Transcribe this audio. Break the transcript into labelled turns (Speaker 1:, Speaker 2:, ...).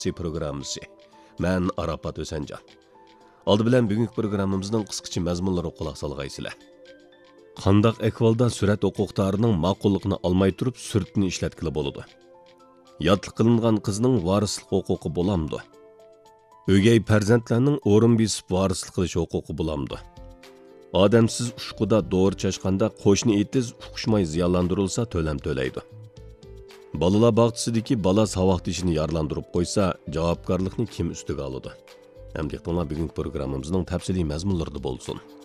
Speaker 1: programmasi. Men Arafat O'sanjon. Oldi bilan bugungi programmamizning qisqacha mazmunlariga quloq solg'aysizlar. Qandaq ahvolda surat huquqdorining ma'qulligini olmay turib surtni ishlatkili bo'ladi? Yotliq qilingan qizning varislik huquqi bo'lamdi? O'gay farzandlarning o'rin besib varislik qilish huquqi bo'lamdi? Odamsiz ushquda doğru chashqanda qo'shni etiz uqishmay ziyonlantirilsa to'lam to'laydi. Balalar bog'chisidagi bola savoqdishini yarlantirib qo'ysa, javobgarlikni kim ustiga oladi? Hamda bugungi programmamizning tafsiliy mazmunlarida bo'lsin.